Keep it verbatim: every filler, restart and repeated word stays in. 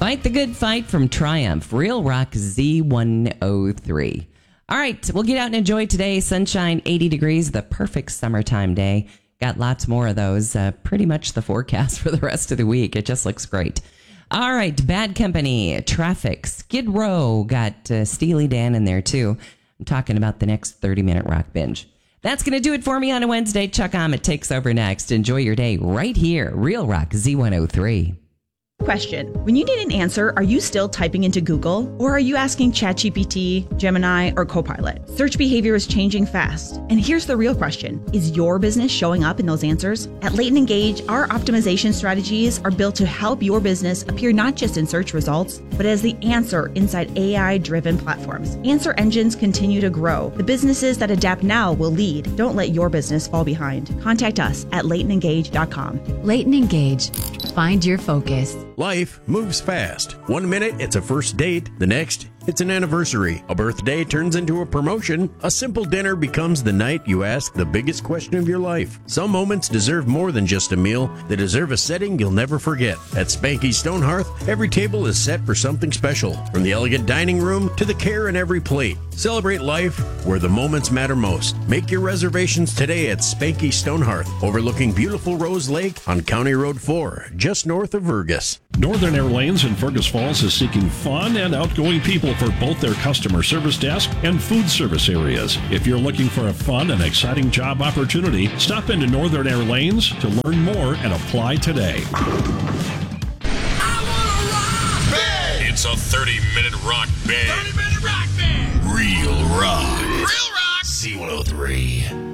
Fight the Good Fight from Triumph, Real Rock Z one oh three. All right, we'll get out and enjoy today. Sunshine, eighty degrees, the perfect summertime day. Got lots more of those. Uh, pretty much the forecast for the rest of the week. It just looks great. All right, Bad Company, Traffic, Skid Row. Got uh, Steely Dan in there, too. I'm talking about the next thirty-minute rock binge. That's going to do it for me on a Wednesday. Chuck Ahmet takes over next. Enjoy your day right here. Real Rock Z one oh three. Question. When you need an answer, are you still typing into Google? Or are you asking ChatGPT, Gemini, or Copilot? Search behavior is changing fast. And here's the real question. Is your business showing up in those answers? At Leighton Engage, our optimization strategies are built to help your business appear not just in search results, but as the answer inside A I-driven platforms. Answer engines continue to grow. The businesses that adapt now will lead. Don't let your business fall behind. Contact us at leighton engage dot com. Leighton Engage. Find your focus. Life moves fast. One minute, it's a first date. The next, it's an anniversary. A birthday turns into a promotion. A simple dinner becomes the night you ask the biggest question of your life. Some moments deserve more than just a meal. They deserve a setting you'll never forget. At Spanky Stone Hearth, every table is set for something special. From the elegant dining room to the care in every plate. Celebrate life where the moments matter most. Make your reservations today at Spanky Stone Hearth, overlooking beautiful Rose Lake on County Road four, just north of Fergus. Northern Airlines in Fergus Falls is seeking fun and outgoing people for both their customer service desk and food service areas. If you're looking for a fun and exciting job opportunity, stop into Northern Airlines to learn more and apply today. It's a thirty-minute rock band. thirty-minute rock band. Real rock. Real rock. Z one oh three.